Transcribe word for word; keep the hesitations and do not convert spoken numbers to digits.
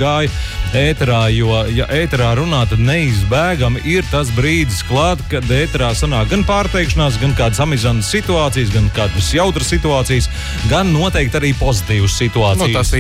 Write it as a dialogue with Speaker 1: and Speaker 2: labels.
Speaker 1: gāja ēterā, jo, ja ēterā runā, tad neizbēgami ir tas brīdis klāt, kad ēterā sanāk gan pārteikšanās, gan kādas amizantas situācijas, gan kādas jautras situācijas, gan noteikti arī pozitīvas situācijas.
Speaker 2: Nu, tas